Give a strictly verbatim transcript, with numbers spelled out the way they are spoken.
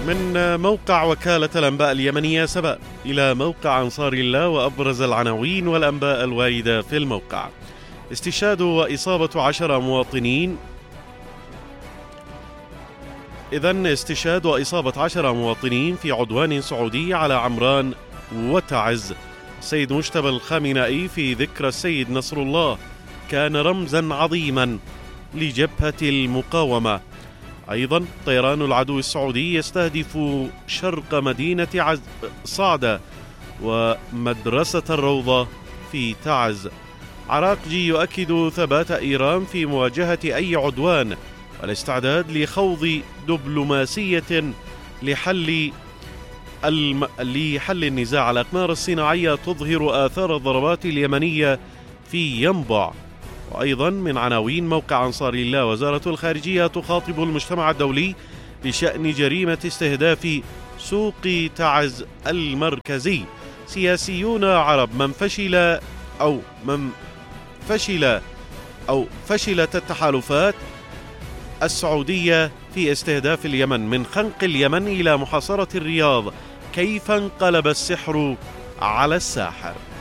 من موقع وكالة الأنباء اليمنية سبأ إلى موقع أنصار الله وأبرز العناوين والأنباء الواردة في الموقع. استشهاد وإصابة عشرة مواطنين إذن استشهاد وإصابة عشرة مواطنين في عدوان سعودي على عمران وتعز. السيد مجتبى الخامنائي في ذكرى السيد نصر الله كان رمزا عظيما لجبهة المقاومة. أيضا طيران العدو السعودي يستهدف شرق مدينة عز صعدة ومدرسة الروضة في تعز. عراقجي يؤكد ثبات إيران في مواجهة أي عدوان والاستعداد لخوض دبلوماسية لحل الم... لحل النزاع. الأقمار الصناعية تظهر آثار الضربات اليمنية في ينبع. وأيضا من عناوين موقع أنصار الله، وزارة الخارجية تخاطب المجتمع الدولي بشأن جريمة استهداف سوق تعز المركزي. سياسيون عرب من فشل أو من فشل أو فشلت التحالفات السعودية في استهداف اليمن، من خنق اليمن إلى محاصرة الرياض، كيف انقلب السحر على الساحر.